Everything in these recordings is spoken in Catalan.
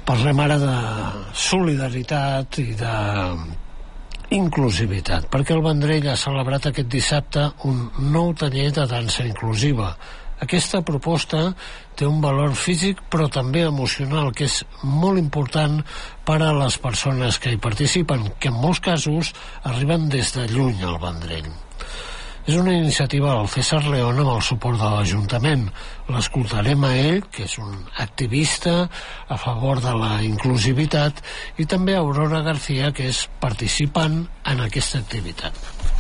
Parlem ara de solidaritat i d'inclusivitat, perquè el Vendrell ha celebrat aquest dissabte un nou taller de dansa inclusiva. Aquesta proposta té un valor físic però també emocional, que és molt important per a les persones que hi participen, que en molts casos arriben des de lluny al Vendrell. És una iniciativa del César León amb el suport de l'Ajuntament. L'escoltarem a ell, que és un activista a favor de la inclusivitat, i també a Aurora García, que és participant en aquesta activitat.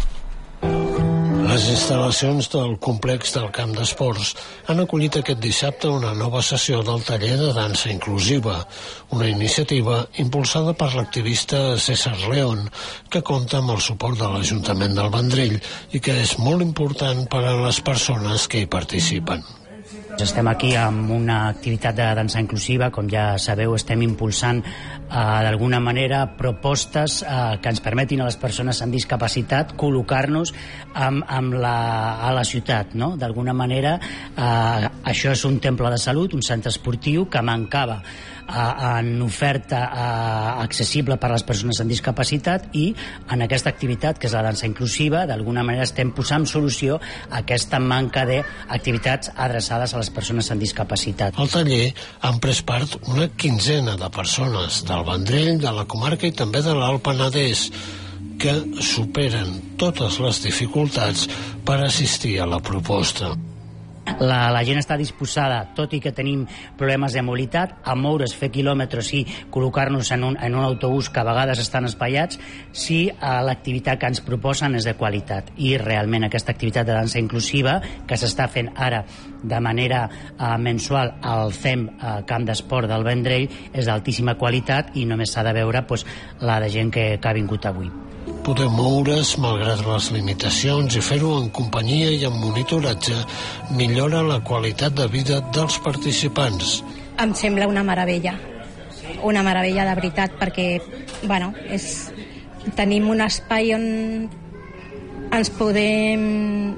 Les instal·lacions del complex del Camp d'Esports han acollit aquest dissabte una nova sessió del taller de dansa inclusiva, una iniciativa impulsada per l'activista César León, que compta amb el suport de l'Ajuntament del Vendrell i que és molt important per a les persones que hi participen. Estem aquí amb una activitat de dansa inclusiva. Com ja sabeu, estem impulsant d'alguna manera propostes que ens permetin a les persones amb discapacitat col·locar-nos a la ciutat, no? D'alguna manera, això és un temple de salut, un centre esportiu que mancava en oferta accessible per a les persones amb discapacitat, i en aquesta activitat, que és la dansa inclusiva, d'alguna manera estem posant solució a aquesta manca d'activitats adreçades a les persones amb discapacitat. Al taller han pres part una quinzena de persones del Vendrell, de la comarca i també de l'Alt Penedès, que superen totes les dificultats per assistir a la proposta. La gent està disposada, tot i que tenim problemes de mobilitat, a moure's, fer quilòmetres i col·locar-nos en un autobús que a vegades estan espaiats, si l'activitat que ens proposen és de qualitat. I realment aquesta activitat de dansa inclusiva, que s'està fent ara de manera mensual al CEM Camp d'Esport del Vendrell, és d'altíssima qualitat i només s'ha de veure la de gent que ha vingut avui. Poder moure's malgrat les limitacions i fer-ho en companyia i amb monitoratge millora la qualitat de vida dels participants. Em sembla una meravella de veritat, perquè tenim un espai on ens podem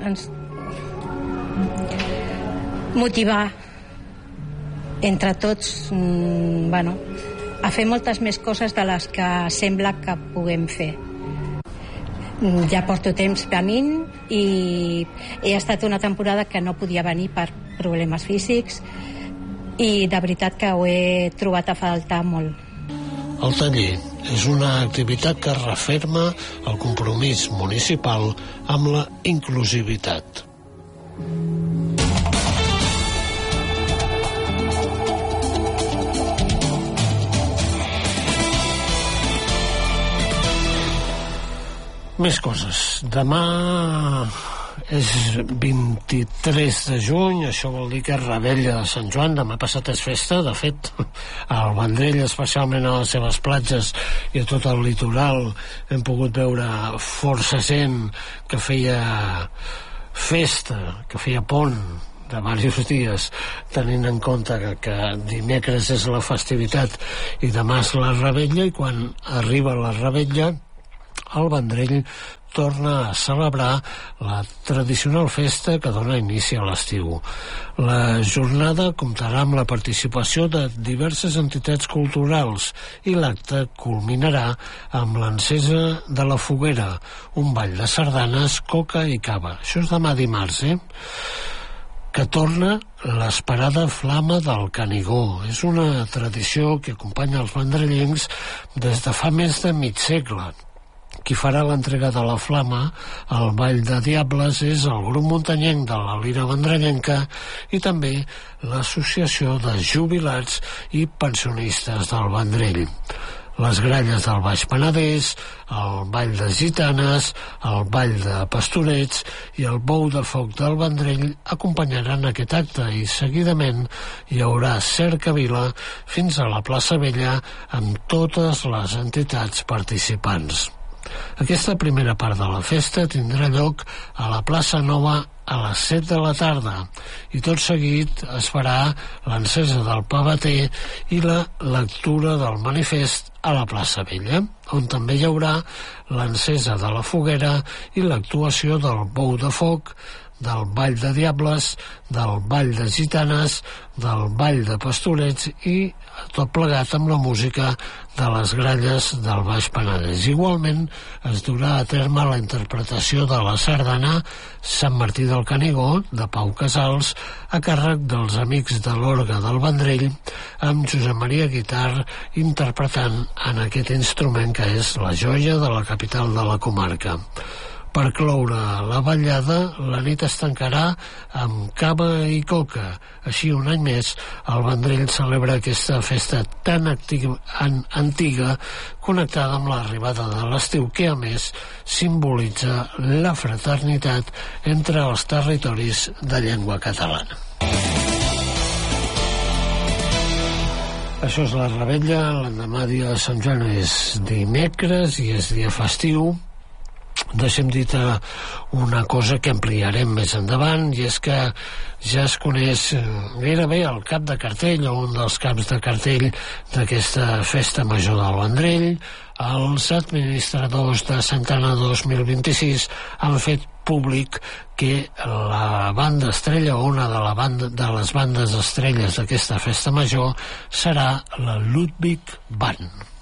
motivar entre tots a fer moltes més coses de les que sembla que puguem fer. Ja porto temps venint i he estat una temporada que no podia venir per problemes físics i de veritat que ho he trobat a faltar molt. El taller és una activitat que referma el compromís municipal amb la inclusivitat. Més coses. Demà és 23 de juny, això vol dir que és Revetlla de Sant Joan. Demà passat és festa, de fet, al Vendrell, especialment a les seves platges i a tot el litoral, hem pogut veure força gent que feia festa, que feia pont de diversos dies, tenint en compte que dimecres és la festivitat i demà és la Revetlla, i quan arriba la Revetlla el Vendrell torna a celebrar la tradicional festa que dona inici a l'estiu. La jornada comptarà amb la participació de diverses entitats culturals i l'acte culminarà amb l'encesa de la foguera, un ball de sardanes, coca i cava. Això és demà dimarts, que torna l'esperada flama del Canigó. És una tradició que acompanya els vendrellencs des de fa més de mig segle. Qui farà l'entrega de la flama al Ball de Diables és el grup muntanyenc de la Lira Vendrellenca i també l'Associació de Jubilats i Pensionistes del Vendrell. Les gralles del Baix Penedès, el Ball de Gitanes, el Ball de Pastorets i el Bou de Foc del Vendrell acompanyaran aquest acte i seguidament hi haurà cercavila fins a la plaça Vella amb totes les entitats participants. Aquesta primera part de la festa tindrà lloc a la plaça Nova a les 7 de la tarda i tot seguit es farà l'encesa del pavater i la lectura del manifest a la plaça Vella, on també hi haurà l'encesa de la foguera i l'actuació del Bou de Foc del Ball de Diables, del Ball de Gitanes, del Ball de Pastorets i tot plegat amb la música de les gralles del Baix Penedès. Igualment es durà a terme la interpretació de la sardana Sant Martí del Canigó, de Pau Casals, a càrrec dels Amics de l'Orgue del Vendrell, amb Josep Maria Guitar interpretant en aquest instrument que és la joia de la capital de la comarca. Per cloure la ballada, la nit es tancarà amb cava i coca. Així, un any més, el Vendrell celebra aquesta festa tan antiga, connectada amb l'arribada de l'estiu, que, a més, simbolitza la fraternitat entre els territoris de llengua catalana. Això és la Revetlla. L'endemà, dia de Sant Joan, és dimecres i és dia festiu. Deixem dit una cosa que ampliarem més endavant, i és que ja es coneix gairebé el cap de cartell o un dels caps de cartell d'aquesta festa major del Vendrell. Els administradors de Santana 2026 han fet públic que la banda estrella, o una de les bandes estrelles d'aquesta festa major, serà la Ludwig Band.